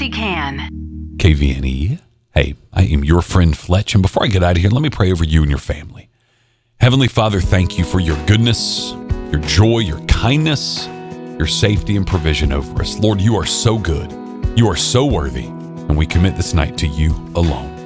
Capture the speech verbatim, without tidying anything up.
he can. K V N E. Hey, I am your friend Fletch, and before I get out of here, let me pray over you and your family. Heavenly Father, thank you for your goodness, your joy, your kindness, your safety and provision over us. Lord, you are so good. You are so worthy, and we commit this night to you alone.